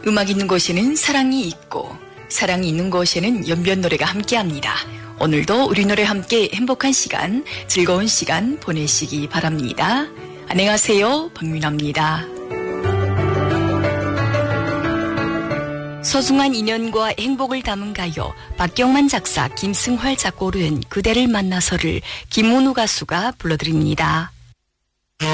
음악 있는 곳에는 사랑이 있고 사랑이 있는 곳에는 연변 노래가 함께합니다. 오늘도 우리 노래 함께 행복한 시간, 즐거운 시간 보내시기 바랍니다. 안녕하세요, 박민아입니다. 소중한 인연과 행복을 담은 가요, 박경만 작사, 김승활 작곡으로 된 그대를 만나서를 김문우 가수가 불러드립니다.